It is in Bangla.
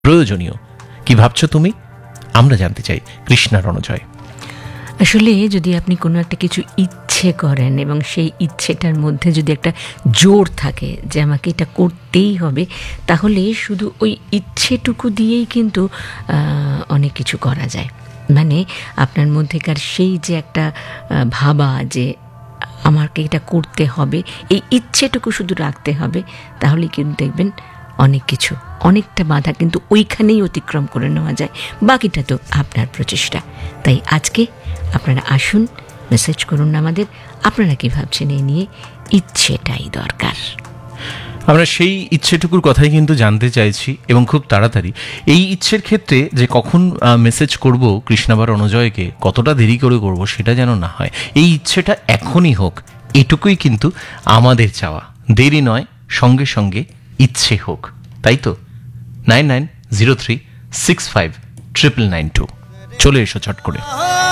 প্রয়োজনীয়। কি ভাবছো তুমি? আমরা জানতে চাই কৃষ্ণা রণজয়। আসলে যদি আপনি কোনো একটা কিছু ইচ্ছে করেন এবং সেই ইচ্ছেটার মধ্যে যদি একটা জোর থাকে যে আমাকে এটা করতেই হবে, তাহলে শুধু ওই ইচ্ছেটুকু দিয়েই কিন্তু অনেক কিছু করা যায়। মানে আপনার মধ্যেকার সেই যে একটা ভাবা যে আমাকে এটা করতে হবে, এই ইচ্ছেটুকু শুধু রাখতে হবে, তাহলে কিন্তু দেখবেন অনেক কিছু, অনেকটা বাধা কিন্তু ওইখানেই অতিক্রম করে নেওয়া যায়। বাকিটা তো আপনার প্রচেষ্টা। তাই আজকে আপনারা আসুন, মেসেজ করুন আমাদের, আপনারা কি ভাবছেন এই নিয়ে। ইচ্ছেটাই দরকার। আমরা সেই ইচ্ছেটুকুর কথাই কিন্তু জানতে চাইছি, এবং খুব তাড়াতাড়ি। এই ইচ্ছের ক্ষেত্রে যে কখন মেসেজ করব কৃষ্ণা বা রণজয়কে, কতটা দেরি করে করব সেটা যেন না হয়, এই ইচ্ছেটা এখনই হোক, এটুকুই কিন্তু আমাদের চাওয়া। দেরি নয়, সঙ্গে সঙ্গে ইচ্ছে হোক, তাই তো? 9903659992 চলে এসো ছট করে।